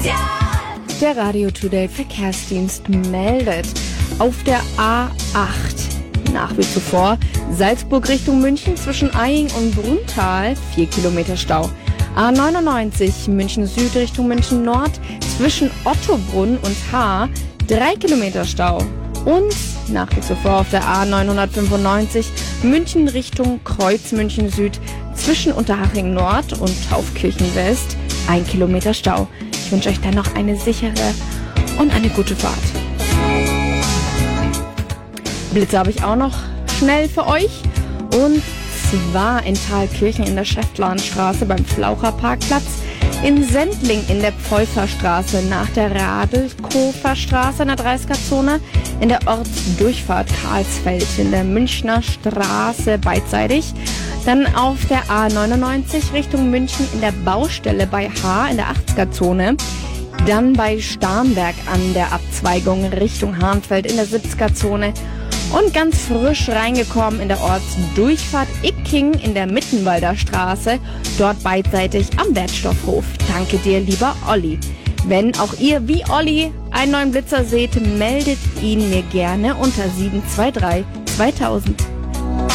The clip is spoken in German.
Der Radio Today Verkehrsdienst meldet auf der A8 nach wie zuvor Salzburg Richtung München zwischen Eying und Brunnthal 4 Kilometer Stau. A99 München Süd Richtung München Nord zwischen Ottobrunn und Haar 3 Kilometer Stau. Und nach wie zuvor auf der A995 München Richtung Kreuz München Süd zwischen Unterhaching Nord und Taufkirchen West 1 Kilometer Stau. Ich wünsche euch dann noch eine sichere und eine gute Fahrt. Blitze habe ich auch noch schnell für euch. Und zwar in Thalkirchen in der Schäftlarnstraße beim Flaucherparkplatz, in Sendling in der Pfeuferstraße nach der Radelkofer-Straße in der 30er-Zone, in der Ortsdurchfahrt Karlsfeld in der Münchner Straße beidseitig, dann auf der A99 Richtung München in der Baustelle bei Haar in der 80er-Zone, dann bei Starnberg an der Abzweigung Richtung Hahnfeld in der 70er-Zone und ganz frisch reingekommen in der Ortsdurchfahrt Icking in der Mittenwalder Straße, dort beidseitig am Wertstoffhof. Danke dir, lieber Olli. Wenn auch ihr wie Olli einen neuen Blitzer seht, meldet ihn mir gerne unter 723 2000.